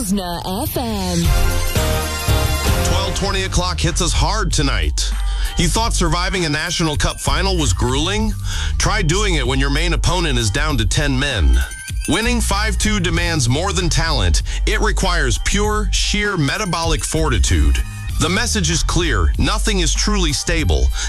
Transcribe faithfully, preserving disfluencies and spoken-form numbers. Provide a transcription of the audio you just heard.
Listener F M. twelve twenty o'clock hits us hard tonight. You thought surviving a National Cup final was grueling? Try doing it when your main opponent is down to ten men. Winning five two demands more than talent. It requires pure, sheer metabolic fortitude. The message is clear. Nothing is truly stable.